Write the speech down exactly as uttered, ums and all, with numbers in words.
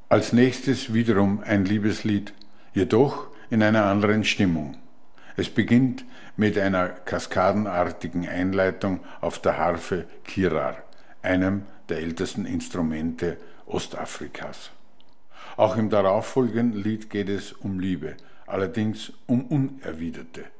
Als nächstes wiederum ein Liebeslied, jedoch in einer anderen Stimmung. Es beginnt mit einer kaskadenartigen Einleitung auf der Harfe Kirar, einem der ältesten Instrumente Ostafrikas. Auch im darauffolgenden Lied geht es um Liebe, allerdings um unerwiderte.